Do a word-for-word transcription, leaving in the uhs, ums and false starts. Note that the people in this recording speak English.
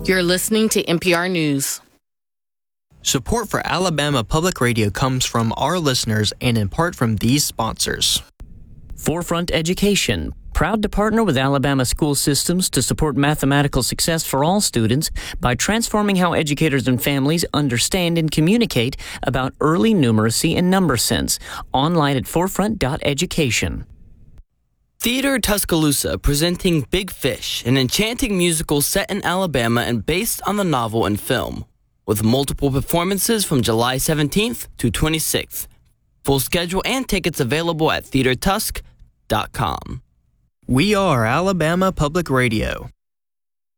You're listening to N P R News. Support for Alabama Public Radio comes from our listeners and in part from these sponsors. Forefront Education, proud to partner with Alabama school systems to support mathematical success for all students by transforming how educators and families understand and communicate about early numeracy and number sense. Online at forefront dot education. Theater Tuscaloosa presenting Big Fish, an enchanting musical set in Alabama and based on the novel and film, with multiple performances from July seventeenth to twenty-sixth. Full schedule and tickets available at theater tusk dot com. We are Alabama Public Radio.